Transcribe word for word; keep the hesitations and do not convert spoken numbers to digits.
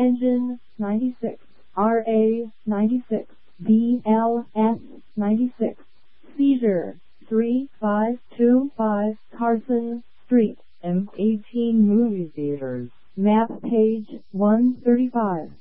Engine ninety-six, R A ninety-six, B L S ninety-six. Seizure three five two five Carson Street, M eighteen Movie Theaters. Map page one thirty-five.